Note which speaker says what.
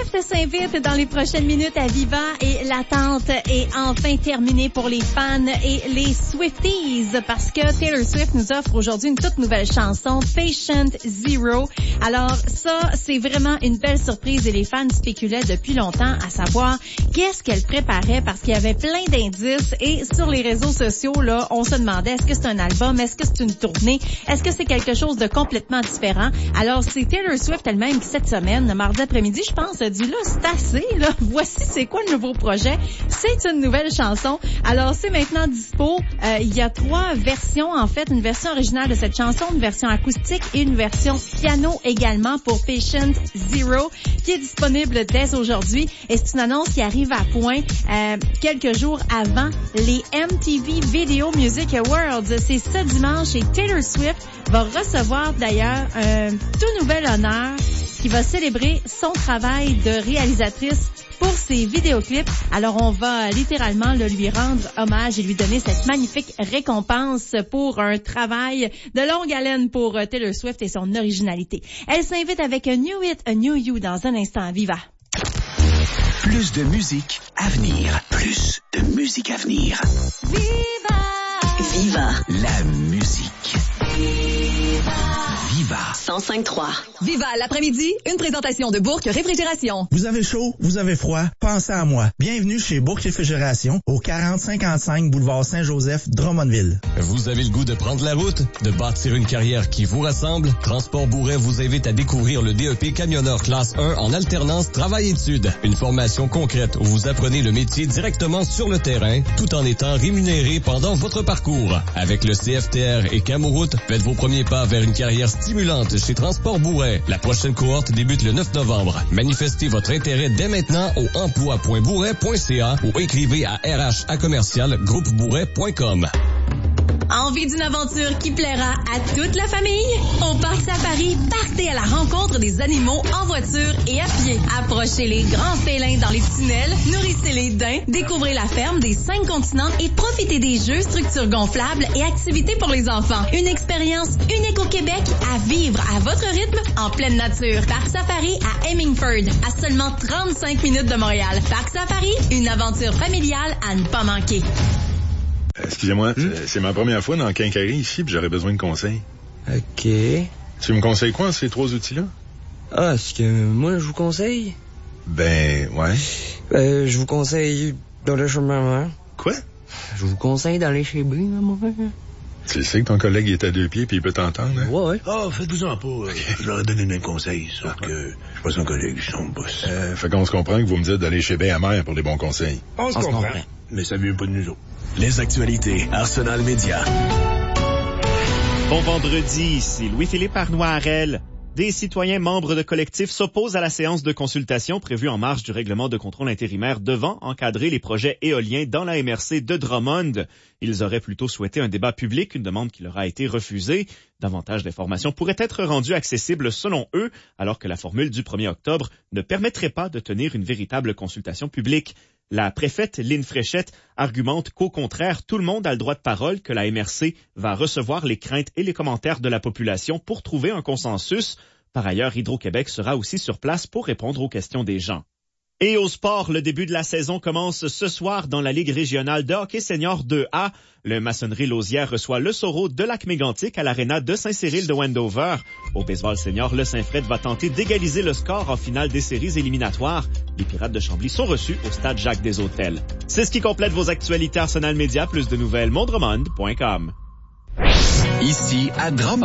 Speaker 1: Swift s'invite dans les prochaines minutes à Viva et l'attente est enfin terminée pour les fans et les Swifties parce que Taylor Swift nous offre aujourd'hui une toute nouvelle chanson, Patient Zero. Alors ça, c'est vraiment une belle surprise et les fans spéculaient depuis longtemps à savoir qu'est-ce qu'elle préparait parce qu'il y avait plein d'indices et sur les réseaux sociaux, là, on se demandait est-ce que c'est un album, est-ce que c'est une tournée, est-ce que c'est quelque chose de complètement différent. Alors c'est Taylor Swift elle-même qui cette semaine, mardi après-midi, je pense, a dit là, c'est assez, là, voici c'est quoi le nouveau projet. C'est une nouvelle chanson. Alors c'est maintenant dispo. Il y a 3 versions en fait, une version originale de cette chanson, une version acoustique et une version piano également pour Patient Zero qui est disponible dès aujourd'hui et c'est une annonce qui arrive à point quelques jours avant les MTV Video Music Awards. C'est ce dimanche et Taylor Swift va recevoir d'ailleurs un tout nouvel honneur qui va célébrer son travail de réalisatrice pour ses vidéoclips. Alors, on va littéralement lui rendre hommage et lui donner cette magnifique récompense pour un travail de longue haleine pour Taylor Swift et son originalité. Elle s'invite avec A New It, A New You dans un instant à Viva.
Speaker 2: Plus de musique à venir. Plus de musique à venir.
Speaker 1: Viva!
Speaker 3: Viva.
Speaker 2: La musique. Viva.
Speaker 3: 105.3.
Speaker 4: Viva l'après-midi, une présentation de Bourque Réfrigération.
Speaker 5: Vous avez chaud, vous avez froid, pensez à moi. Bienvenue chez Bourque Réfrigération au 4055 boulevard Saint-Joseph, Drummondville.
Speaker 6: Vous avez le goût de prendre la route, de bâtir une carrière qui vous rassemble? Transport Bourret vous invite à découvrir le DEP camionneur classe 1 en alternance travail-études. Une formation concrète où vous apprenez le métier directement sur le terrain, tout en étant rémunéré pendant votre parcours. Avec le CFTR et Camoroute, faites vos premiers pas vers une carrière stimulante chez Transport Bourret. La prochaine cohorte débute le 9 novembre. Manifestez votre intérêt dès maintenant au emploi.bourret.ca ou écrivez à rh@groupebourret.com.
Speaker 1: Envie d'une aventure qui plaira à toute la famille? Au Parc Safari, partez à la rencontre des animaux en voiture et à pied. Approchez les grands félins dans les tunnels, nourrissez les daims, découvrez la ferme des 5 continents et profitez des jeux, structures gonflables et activités pour les enfants. Une expérience unique au Québec à vivre à votre rythme en pleine nature. Parc Safari à Hemingford, à seulement 35 minutes de Montréal. Parc Safari, une aventure familiale à ne pas manquer.
Speaker 7: Excusez-moi, c'est ma première fois dans le Quincaillerie ici, puis j'aurais besoin de conseils.
Speaker 8: OK.
Speaker 7: Tu me conseilles quoi, ces 3 outils-là?
Speaker 8: Ah, ce que moi, je vous conseille?
Speaker 7: Ben, ouais.
Speaker 8: Je vous conseille d'aller chez ma mère.
Speaker 7: Quoi?
Speaker 8: Je vous conseille d'aller chez B, maman.
Speaker 7: Tu sais que ton collègue est à 2 pieds puis il peut t'entendre, hein?
Speaker 8: Ouais.
Speaker 9: Ah, faites-vous-en pas. Je leur ai donné le même conseil, sauf que je suis pas son collègue, je suis son boss.
Speaker 7: Fait qu'on se comprend que vous me dites d'aller chez B à mère pour les bons conseils.
Speaker 9: On se comprend. Mais ça vient pas de nous autres.
Speaker 2: Les actualités Arsenal Média.
Speaker 10: Bon vendredi, ici Louis-Philippe Arnois-Harel. Des citoyens membres de collectifs s'opposent à la séance de consultation prévue en marge du règlement de contrôle intérimaire devant encadrer les projets éoliens dans la MRC de Drummond. Ils auraient plutôt souhaité un débat public, une demande qui leur a été refusée. Davantage d'informations pourraient être rendues accessibles selon eux, alors que la formule du 1er octobre ne permettrait pas de tenir une véritable consultation publique. La préfète Lynne Fréchette argumente qu'au contraire, tout le monde a le droit de parole, que la MRC va recevoir les craintes et les commentaires de la population pour trouver un consensus. Par ailleurs, Hydro-Québec sera aussi sur place pour répondre aux questions des gens. Et au sport, le début de la saison commence ce soir dans la Ligue régionale de hockey senior 2A. Le Maçonnerie Lausière reçoit le Soro de Lac-Mégantic à l'aréna de Saint-Cyril de Wendover. Au baseball senior, le Saint-Fred va tenter d'égaliser le score en finale des séries éliminatoires. Les Pirates de Chambly sont reçus au stade Jacques-des-Hôtels. C'est ce qui complète vos actualités Arsenal Média. Plus de nouvelles, mondremond.com.
Speaker 2: Ici à Drummond.